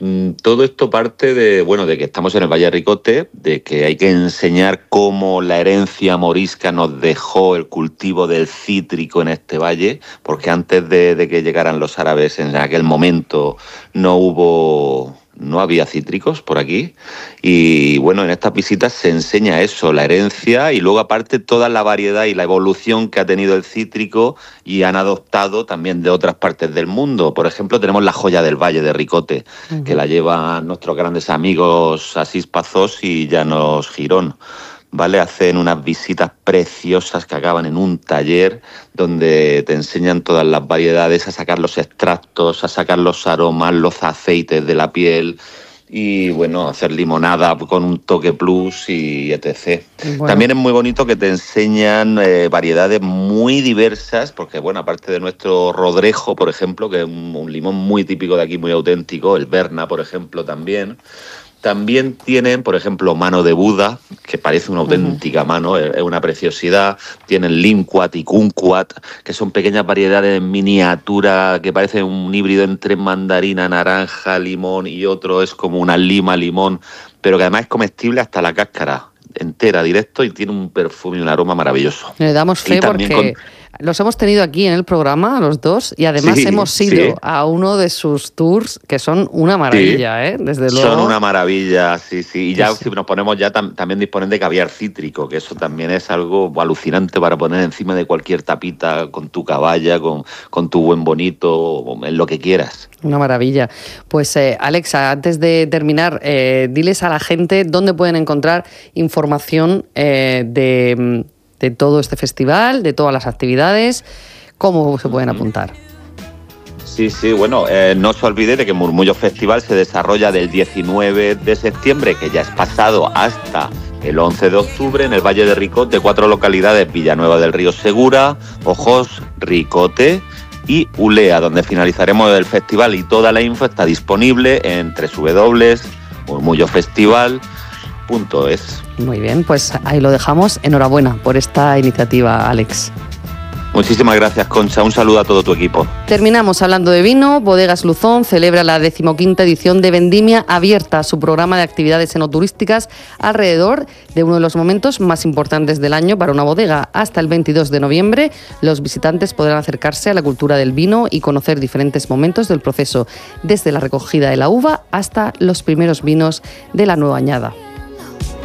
Todo esto parte de que estamos en el Valle de Ricote, de que hay que enseñar cómo la herencia morisca nos dejó el cultivo del cítrico en este valle, porque antes de que llegaran los árabes en aquel momento no había cítricos por aquí. Y bueno, en estas visitas se enseña eso, la herencia, y luego aparte toda la variedad y la evolución que ha tenido el cítrico y han adoptado también de otras partes del mundo. Por ejemplo, tenemos la joya del Valle de Ricote, que la llevan nuestros grandes amigos Asís Pazos y Llanos Girón. ¿Vale? Hacen unas visitas preciosas que acaban en un taller donde te enseñan todas las variedades, a sacar los extractos, a sacar los aromas, los aceites de la piel y, bueno, hacer limonada con un toque plus y etc. Bueno. También es muy bonito que te enseñan variedades muy diversas, porque, bueno, aparte de nuestro rodrejo, por ejemplo, que es un limón muy típico de aquí, muy auténtico, el Berna, por ejemplo, también tienen, por ejemplo, mano de Buda, que parece una auténtica mano, es una preciosidad. Tienen limquat y kumquat, que son pequeñas variedades en miniatura que parecen un híbrido entre mandarina, naranja, limón y otro es como una lima, limón, pero que además es comestible hasta la cáscara entera, directo, y tiene un perfume y un aroma maravilloso. Le damos fe porque los hemos tenido aquí en el programa, los dos, y además hemos ido a uno de sus tours que son una maravilla, desde luego. Son una maravilla, sí. Y ya si nos ponemos ya también disponen de caviar cítrico, que eso también es algo alucinante para poner encima de cualquier tapita, con tu caballa, con tu buen bonito, en lo que quieras. Una maravilla. Pues Alexa, antes de terminar, diles a la gente dónde pueden encontrar información de todo este festival, de todas las actividades, cómo se pueden apuntar. Sí, bueno, no se olvide de que Murmullo Festival se desarrolla del 19 de septiembre, que ya es pasado, hasta el 11 de octubre en el Valle de Ricote, 4 localidades: Villanueva del Río Segura, Ojos, Ricote y Ulea, donde finalizaremos el festival, y toda la info está disponible en www.murmullofestival.es. Muy bien, pues ahí lo dejamos. Enhorabuena por esta iniciativa, Alex. Muchísimas gracias, Concha. Un saludo a todo tu equipo. Terminamos hablando de vino. Bodegas Luzón celebra la 15ª edición de Vendimia Abierta, su programa de actividades enoturísticas alrededor de uno de los momentos más importantes del año para una bodega. Hasta el 22 de noviembre, los visitantes podrán acercarse a la cultura del vino y conocer diferentes momentos del proceso, desde la recogida de la uva hasta los primeros vinos de la nueva añada.